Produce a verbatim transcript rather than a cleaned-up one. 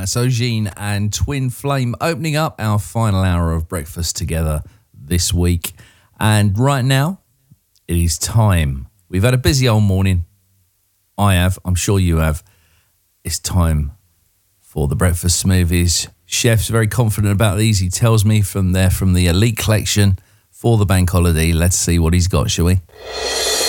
That's Ogene and Twin Flame opening up our final hour of breakfast together this week. And right now, it is time. We've had a busy old morning. I have. I'm sure you have. It's time for the breakfast smoothies. Chef's very confident about these. He tells me from there, from the Elite Collection for the bank holiday. Let's see what he's got, shall we?